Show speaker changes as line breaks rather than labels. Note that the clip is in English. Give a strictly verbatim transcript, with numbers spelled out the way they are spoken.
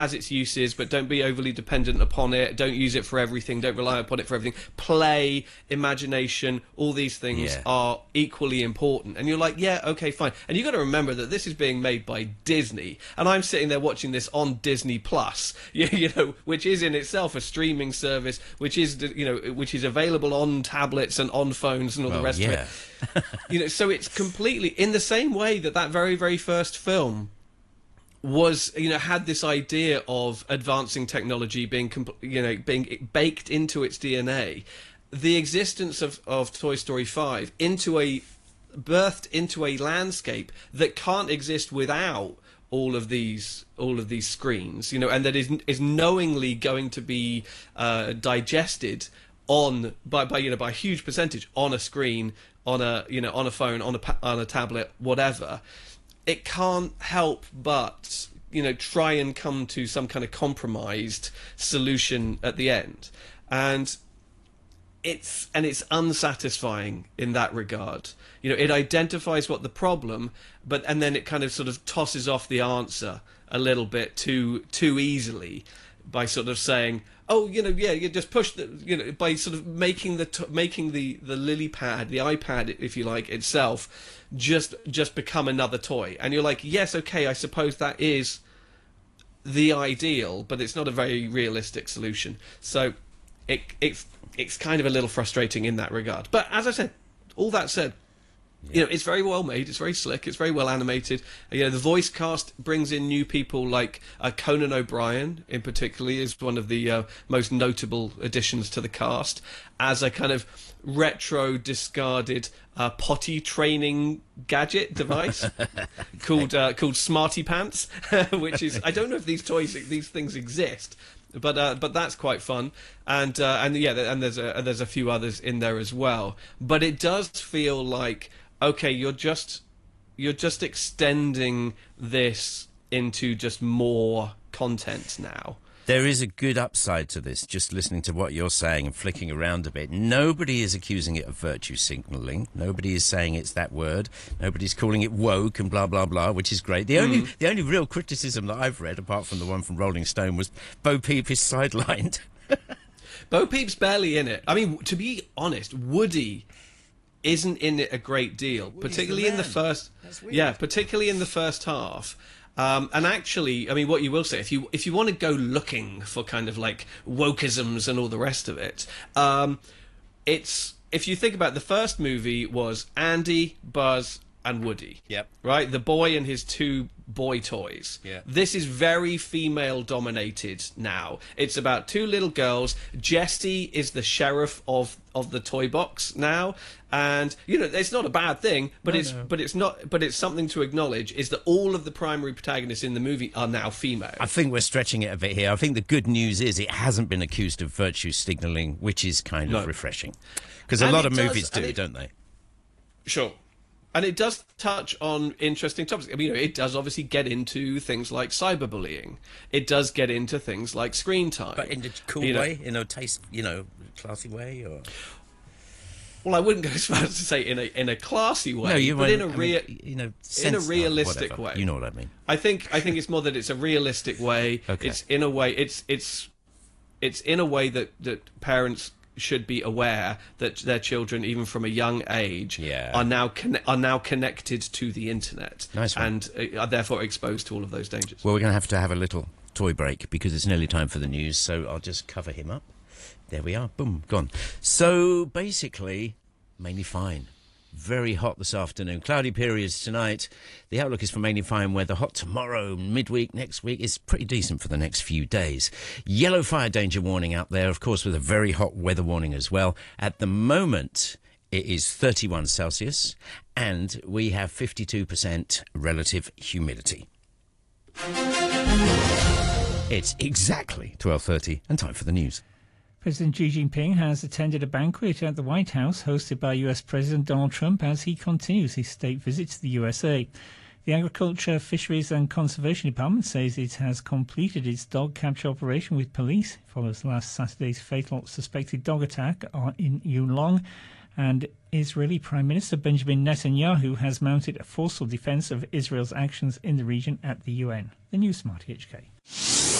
has its uses, but don't be overly dependent upon it. Don't use it for everything. Don't rely upon it for everything. Play, imagination, all these things
Yeah.
are equally important. And you're like, yeah, okay, fine. And you've got to remember that this is being made by Disney, and I'm sitting there watching this on Disney Plus, you, you know, which is in itself a streaming service, which is, you know, which is available on tablets and on phones and all
Well,
the rest
yeah.
of it. You know, so it's completely in the same way that that very, very first film was, you know, had this idea of advancing technology being, compl- you know, being baked into its D N A. The existence of, of Toy Story five into a birthed into a landscape that can't exist without all of these all of these screens, you know, and that is is knowingly going to be uh, digested on by, by you know by a huge percentage on a screen, on a you know on a phone, on a pa- on a tablet, whatever. It can't help but, you know, try and come to some kind of compromised solution at the end. And it's and it's unsatisfying in that regard. You know, it identifies what the problem, but and then it kind of sort of tosses off the answer a little bit too too easily by sort of saying, oh, you know, yeah, you just push the, you know, by sort of making the t- making the the lily pad, the iPad, if you like, itself, just just become another toy. And you're like, yes, okay, I suppose that is the ideal, but it's not a very realistic solution. So it it's it's kind of a little frustrating in that regard. But as I said, all that said, yeah. You know, it's very well made, it's very slick, it's very well animated. You know, the voice cast brings in new people like uh, Conan O'Brien, in particular, is one of the uh, most notable additions to the cast, as a kind of retro, discarded uh, potty training gadget device called uh, called Smarty Pants, which is, I don't know if these toys, these things exist, but uh, but that's quite fun, and uh, and yeah, and there's a and there's a few others in there as well. But it does feel like, okay, you're just you're just extending this into just more content now.
There is a good upside to this, just listening to what you're saying and flicking around a bit. Nobody is accusing it of virtue signalling. Nobody is saying it's that word. Nobody's calling it woke and blah, blah, blah, which is great. The mm. only the only real criticism that I've read, apart from the one from Rolling Stone, was Bo Peep is sidelined.
Bo Peep's barely in it. I mean, to be honest, Woody isn't in it a great deal, Woody's particularly the in the first... Yeah, particularly in the first half. Um, and actually, I mean, what you will say, if you if you want to go looking for kind of like wokeisms and all the rest of it, um, it's, if you think about it, the first movie was Andy, Buzz, and Woody.
Yep.
Right? The boy and his two boy toys.
Yeah.
This is very female dominated now. It's about two little girls. Jessie is the sheriff of of the toy box now, and you know, it's not a bad thing, but
no,
it's
no.
but it's not but it's something to acknowledge, is that all of the primary protagonists in the movie are now female.
I think we're stretching it a bit here. I think the good news is it hasn't been accused of virtue signalling, which is kind of
no.
refreshing, because a
and
lot of
does,
movies do,
it,
don't they?
Sure. And it does touch on interesting topics. I mean, you know, it does obviously get into things like cyberbullying. It does get into things like screen time.
But in a cool
you
way,
know.
in a taste, you know, classy way, or...
Well, I wouldn't go as far as to say in a in a classy way,
no, you
but
mean,
in a
I
rea-
mean, you know,
in a
sense,
realistic
oh,
way.
You know what I mean?
I think I think it's more that it's a realistic way.
Okay.
It's in a way. It's it's it's in a way that that parents should be aware that their children, even from a young age,
yeah.
are now conne- are now connected to the internet,
nice one.
and are therefore exposed to all of those dangers.
Well, we're going to have to have a little toy break because it's nearly time for the news, so I'll just cover him up. There we are. Boom, gone. So basically, mainly fine. Very hot this afternoon. Cloudy periods tonight. The outlook is for mainly fine weather. Hot tomorrow, midweek, next week is pretty decent for the next few days. Yellow fire danger warning out there, of course, with a very hot weather warning as well. At the moment, it is thirty-one Celsius, and we have fifty-two percent relative humidity. It's exactly twelve thirty, and time for the news.
President Xi Jinping has attended a banquet at the White House hosted by U S President Donald Trump as he continues his state visit to the U S A. The Agriculture, Fisheries and Conservation Department says it has completed its dog capture operation with police. It follows last Saturday's fatal suspected dog attack in Yulong. And Israeli Prime Minister Benjamin Netanyahu has mounted a forceful defence of Israel's actions in the region at the U N. The News Smarty H K.